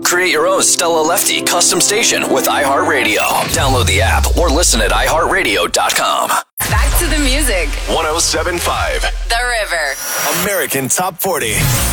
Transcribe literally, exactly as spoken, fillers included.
Create your own Stella Lefty custom station with iHeartRadio. Download the app or listen at i heart radio dot com. Back to the music. one oh seven point five The River. American Top forty.